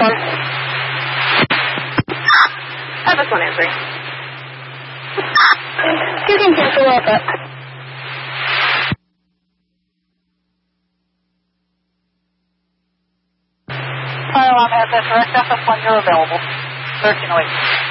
one. I have this one answering. You can cancel a little bit. Fire alarm has that direct SS when you're available. 1308.